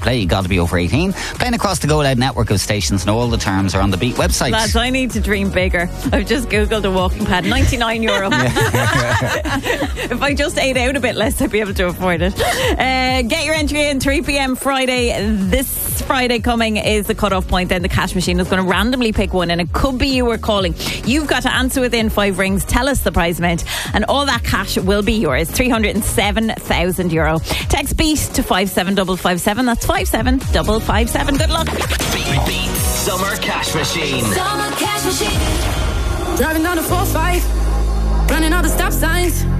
play, you got to be over 18. Playing across the Go Loud network of stations, and all the terms are on the Beat website. Lads, I need to dream bigger. I've just googled a walking pad, €99. If I just ate out a bit less, I'd be able to afford it. Get your entry in 3 p.m. Friday. This Friday coming is the cut-off point. Then the cash machine is going to randomly pick one, and it could be you are calling. You've got to answer within 5 rings. Tell us the prize amount, and all that cash will be yours. €307,000. Text BEAT to 57557. That's 57557. Good luck. Beat Summer Cash Machine. Summer Cash Machine. Driving down the 4-5, running all the stop signs.